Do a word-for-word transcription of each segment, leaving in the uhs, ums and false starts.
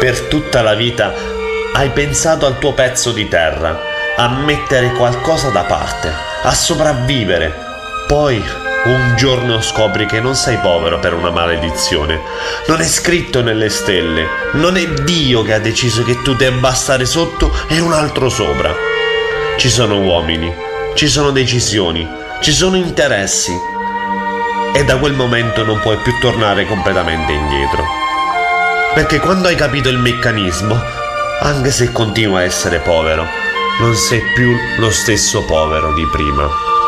per tutta la vita hai pensato al tuo pezzo di terra, a mettere qualcosa da parte, a sopravvivere. Poi un giorno scopri che non sei povero per una maledizione. Non è scritto nelle stelle. Non è Dio che ha deciso che tu debba stare sotto e un altro sopra. Ci sono uomini, ci sono decisioni, ci sono interessi. E da quel momento non puoi più tornare completamente indietro. Perché quando hai capito il meccanismo, anche se continua a essere povero, non sei più lo stesso povero di prima.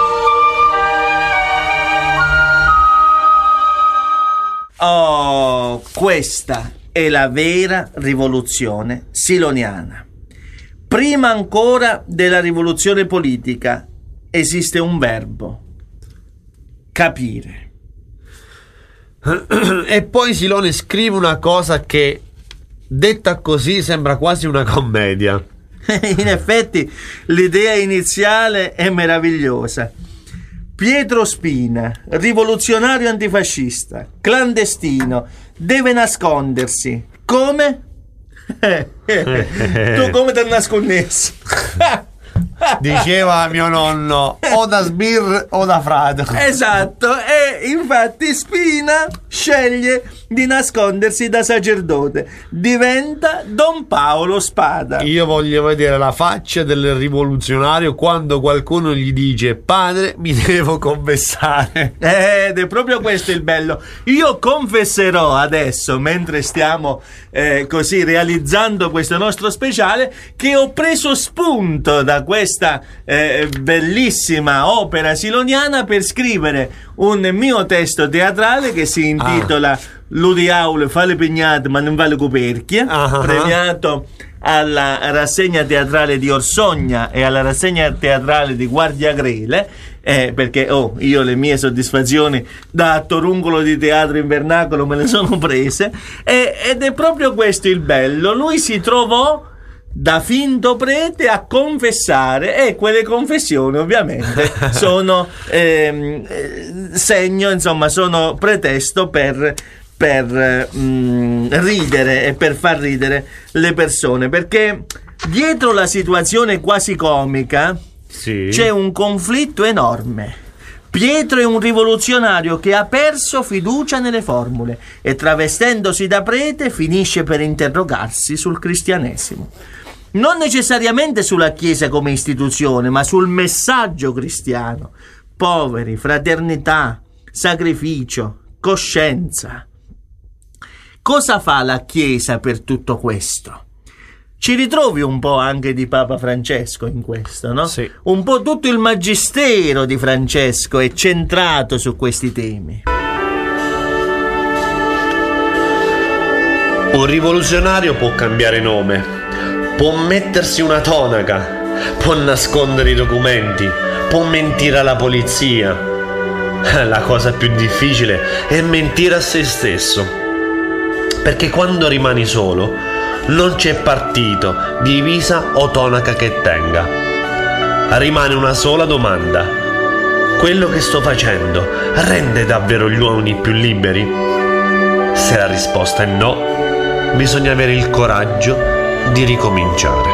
Oh, questa è la vera rivoluzione siloniana. Prima ancora della rivoluzione politica esiste un verbo: capire. E poi Silone scrive una cosa che, detta così, sembra quasi una commedia. In effetti l'idea iniziale è meravigliosa. Pietro Spina, rivoluzionario antifascista, clandestino, deve nascondersi. Come? Tu come ti nascondessi? Diceva mio nonno, o da sbir o da frate. Esatto, e infatti Spina sceglie di nascondersi da sacerdote, diventa Don Paolo Spada. Io voglio vedere la faccia del rivoluzionario quando qualcuno gli dice: padre, mi devo confessare. Ed è proprio questo il bello. Io confesserò adesso, mentre stiamo eh, così realizzando questo nostro speciale, che ho preso spunto da questa eh, bellissima opera siloniana per scrivere un mio testo teatrale che si intitola ah. Ludi Aule fa le pignate ma non va le coperchie, ah, premiato alla rassegna teatrale di Orsogna e alla rassegna teatrale di Guardiagrele, eh, perché oh, io le mie soddisfazioni da torungolo di teatro in vernacolo me le sono prese, eh, ed è proprio questo il bello. Lui si trovò da finto prete a confessare, e quelle confessioni ovviamente sono ehm, segno, insomma, sono pretesto per per mm, ridere e per far ridere le persone, perché dietro la situazione quasi comica sì. c'è un conflitto enorme. Pietro è un rivoluzionario che ha perso fiducia nelle formule e, travestendosi da prete, finisce per interrogarsi sul cristianesimo. Non necessariamente sulla Chiesa come istituzione, ma sul messaggio cristiano. Poveri, fraternità, sacrificio, coscienza. Cosa fa la Chiesa per tutto questo? Ci ritrovi un po' anche di Papa Francesco in questo, no? Sì. Un po' tutto il magistero di Francesco è centrato su questi temi. Un rivoluzionario può cambiare nome, può mettersi una tonaca, può nascondere i documenti, può mentire alla polizia. La cosa più difficile è mentire a se stesso. Perché quando rimani solo non c'è partito, divisa o tonaca che tenga. Rimane una sola domanda: quello che sto facendo rende davvero gli uomini più liberi? Se la risposta è no, bisogna avere il coraggio di ricominciare.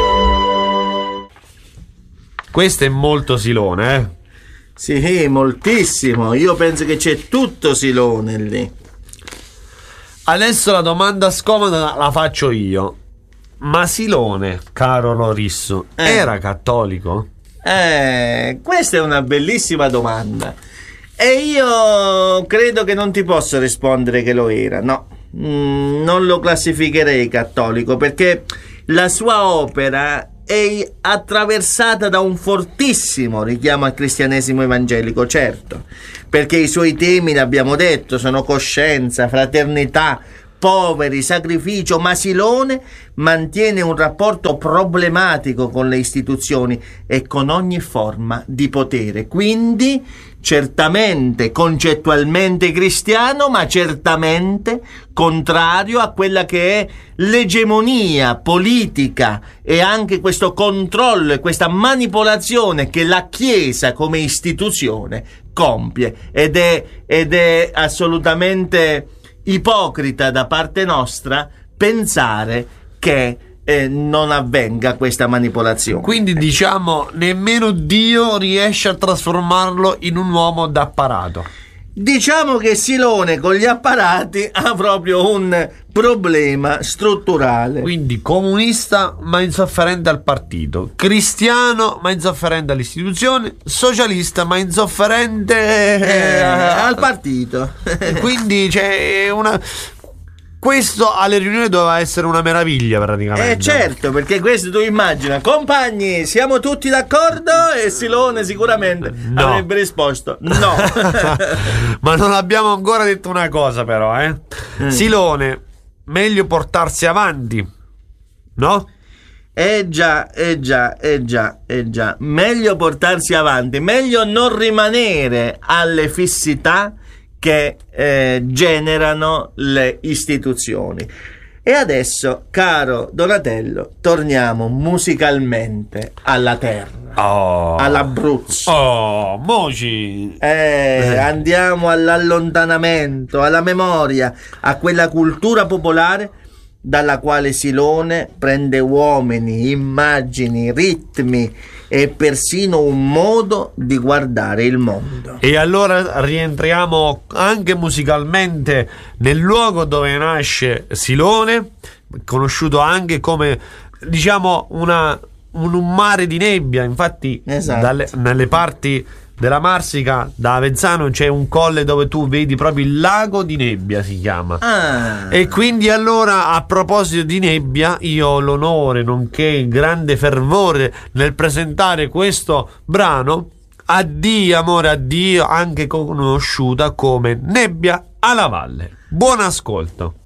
Questo è molto Silone, eh? Sì, moltissimo. Io penso che c'è tutto Silone lì. Adesso la domanda scomoda la faccio io. Ma Silone, caro Lorisso, eh. era cattolico? Eh, questa è una bellissima domanda. E io credo che non ti posso rispondere che lo era, no. Mm, non lo classificherei cattolico, perché la sua opera è attraversata da un fortissimo richiamo al cristianesimo evangelico, certo, perché i suoi temi, l'abbiamo detto, sono coscienza, fraternità, poveri, sacrificio, ma Silone mantiene un rapporto problematico con le istituzioni e con ogni forma di potere, quindi certamente concettualmente cristiano, ma certamente contrario a quella che è l'egemonia politica e anche questo controllo e questa manipolazione che la Chiesa come istituzione compie, ed è, ed è assolutamente ipocrita da parte nostra pensare che eh, non avvenga questa manipolazione. Quindi diciamo nemmeno Dio riesce a trasformarlo in un uomo d'apparato. Diciamo che Silone con gli apparati ha proprio un problema strutturale. Quindi comunista ma insofferente al partito, cristiano ma insofferente all'istituzione, socialista ma insofferente eh, eh, al partito. Quindi c'è una... Questo alle riunioni doveva essere una meraviglia praticamente. Eh certo, perché questo tu immagina, compagni, siamo tutti d'accordo? E Silone sicuramente no. avrebbe risposto no. Ma non abbiamo ancora detto una cosa però, eh? Mm. Silone, meglio portarsi avanti, no? Eh già, eh già, eh già, eh già. Meglio portarsi avanti, meglio non rimanere alle fissità che eh, generano le istituzioni. E adesso, caro Donatello, torniamo musicalmente alla terra, oh. all'Abruzzo. Oh, moci. Eh, andiamo all'allontanamento, alla memoria, a quella cultura popolare dalla quale Silone prende uomini, immagini, ritmi e persino un modo di guardare il mondo. E allora rientriamo anche musicalmente nel luogo dove nasce Silone, conosciuto anche come, diciamo, una, un, un mare di nebbia. Infatti, esatto. dalle, nelle parti della Marsica, da Avezzano, c'è un colle dove tu vedi proprio il lago di nebbia, si chiama. Ah. E quindi allora, a proposito di nebbia, io ho l'onore nonché il grande fervore nel presentare questo brano, Addio amore addio, anche conosciuta come Nebbia alla valle. Buon ascolto.